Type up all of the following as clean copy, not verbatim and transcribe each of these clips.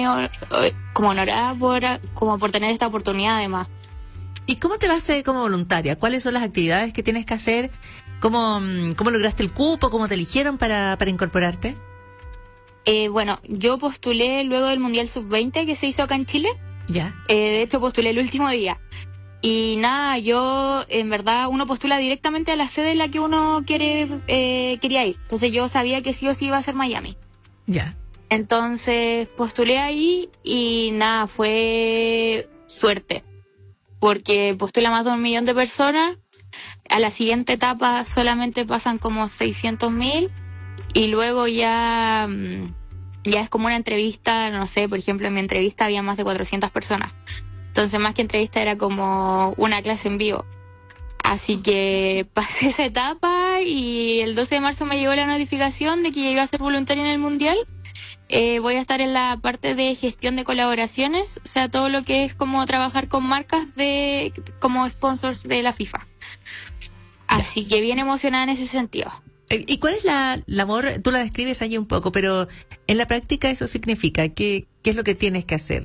como honorada por tener esta oportunidad además. ¿Y cómo te vas como voluntaria? ¿Cuáles son las actividades que tienes que hacer? ¿Cómo lograste el cupo? ¿Cómo te eligieron para incorporarte? Bueno, yo postulé luego del Mundial Sub-20 que se hizo acá en Chile. Ya. De hecho, postulé el último día. Y nada, yo, en verdad, uno postula directamente a la sede en la que uno quería ir. Entonces yo sabía que sí o sí iba a ser Miami. Ya. Entonces postulé ahí y nada, fue suerte. Porque postula más de 1 millón de personas. A la siguiente etapa solamente pasan como 600.000 y luego ya es como una entrevista, no sé, por ejemplo en mi entrevista había más de 400 personas. Entonces más que entrevista era como una clase en vivo. Así que pasé esa etapa y el 12 de marzo me llegó la notificación de que iba a ser voluntaria en el Mundial. Voy a estar en la parte de gestión de colaboraciones, o sea, todo lo que es como trabajar con marcas como sponsors de la FIFA. Así que bien emocionada en ese sentido. ¿Y cuál es la labor? Tú la describes ahí un poco, pero en la práctica eso significa, ¿qué es lo que tienes que hacer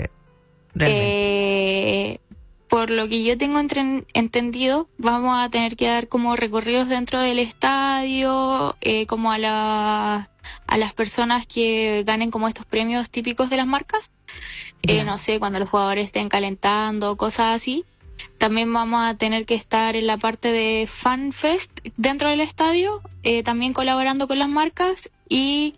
realmente? Por lo que yo tengo entendido, vamos a tener que dar como recorridos dentro del estadio, como a las personas que ganen como estos premios típicos de las marcas. No sé, cuando los jugadores estén calentando, cosas así. También vamos a tener que estar en la parte de FanFest dentro del estadio, también colaborando con las marcas y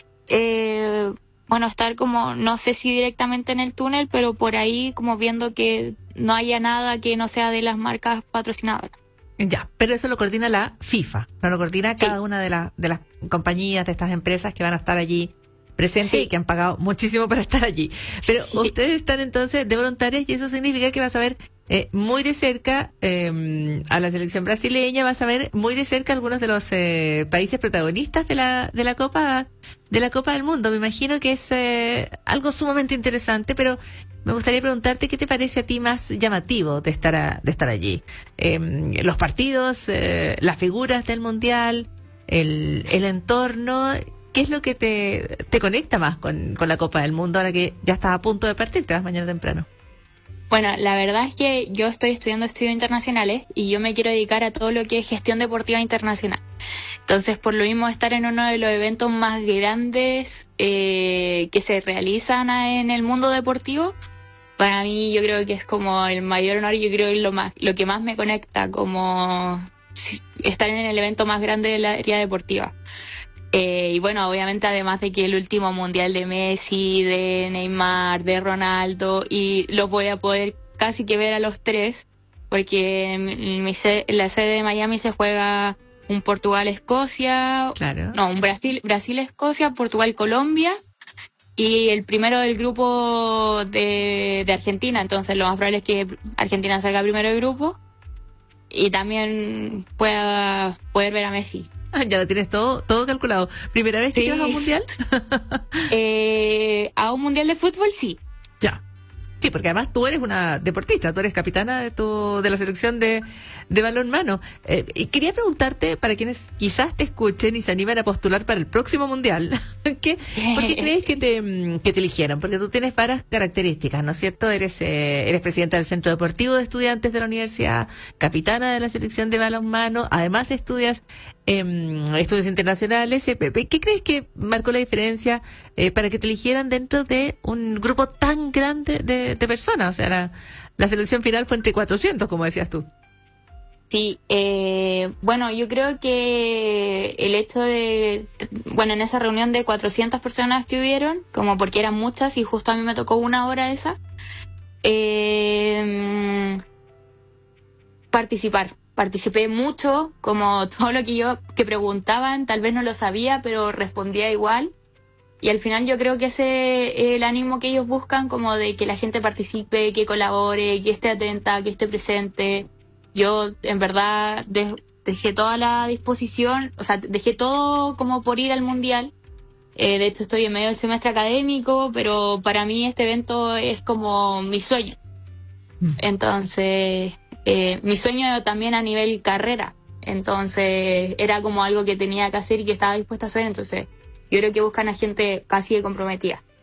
bueno, estar como, no sé si directamente en el túnel, pero por ahí como viendo que no haya nada que no sea de las marcas patrocinadoras. Ya, pero eso lo coordina la FIFA, no lo coordina cada una de las compañías, de estas empresas que van a estar allí presentes y que han pagado muchísimo para estar allí. Pero ustedes están entonces de voluntarias y eso significa que vas a ver muy de cerca a la selección brasileña, vas a ver muy de cerca algunos de los países protagonistas de la Copa del Mundo. Me imagino que es algo sumamente interesante, pero me gustaría preguntarte qué te parece a ti más llamativo de estar allí. Los partidos, las figuras del mundial, el entorno. ¿Qué es lo que te conecta más con la Copa del Mundo ahora que ya estás a punto de partir? Te vas mañana temprano. Bueno, la verdad es que yo estoy estudiando estudios internacionales y yo me quiero dedicar a todo lo que es gestión deportiva internacional. Entonces, por lo mismo, estar en uno de los eventos más grandes que se realizan en el mundo deportivo, para mí yo creo que es como el mayor honor y yo creo que es lo que más me conecta, como estar en el evento más grande de la área deportiva. Y bueno, obviamente además de que el último mundial de Messi, de Neymar, de Ronaldo, y los voy a poder casi que ver a los tres, porque en la sede de Miami se juega un Portugal-Escocia, claro. No, un Brasil-Escocia, Portugal-Colombia, y el primero del grupo de Argentina, entonces lo más probable es que Argentina salga primero del grupo, y también pueda poder ver a Messi. Ya lo tienes todo calculado. ¿Primera vez que vas a un mundial? A un mundial de fútbol, sí. Ya. Sí, porque además tú eres una deportista, tú eres capitana de la selección de balonmano. Y quería preguntarte, para quienes quizás te escuchen y se animan a postular para el próximo mundial, ¿por qué crees que te eligieron? Porque tú tienes varias características, ¿no es cierto? Eres presidenta del Centro Deportivo de Estudiantes de la Universidad, capitana de la selección de balonmano, además estudias estudios internacionales. ¿Qué crees que marcó la diferencia para que te eligieran dentro de un grupo tan grande de personas? O sea, la selección final fue entre 400, como decías tú. Sí, bueno, yo creo que el hecho en esa reunión de 400 personas que hubieron, como porque eran muchas y justo a mí me tocó una hora esa, participé mucho, como todo lo que preguntaban, tal vez no lo sabía, pero respondía igual. Y al final yo creo que ese es el ánimo que ellos buscan, como de que la gente participe, que colabore, que esté atenta, que esté presente. Yo, en verdad, dejé toda la disposición, o sea, dejé todo como por ir al mundial. De hecho, estoy en medio del semestre académico, pero para mí este evento es como mi sueño. Entonces, mi sueño también a nivel carrera. Entonces, era como algo que tenía que hacer y que estaba dispuesta a hacer. Entonces, yo creo que buscan a gente casi comprometida.